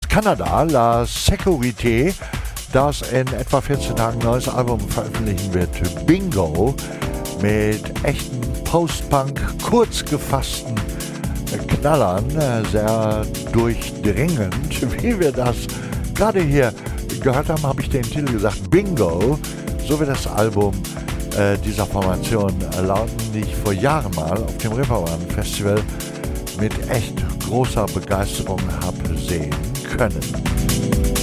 Kanada, La Sécurité, das in etwa 14 Tagen ein neues Album veröffentlichen wird. Bingo, mit echten Post-Punk, kurz gefassten Knallern, sehr durchdringend, wie wir das gerade hier gehört haben, habe ich den Titel gesagt, Bingo, so wird das Album dieser Formation lauten, die ich vor Jahren mal auf dem Reeperbahn Festival mit echt großer Begeisterung habe sehen können.